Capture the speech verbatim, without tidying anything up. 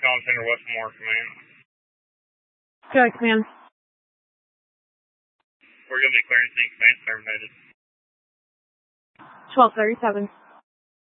Comm Center Westmore, command. Go ahead, command. We're going to be clearing sync, command terminated. twelve thirty-seven.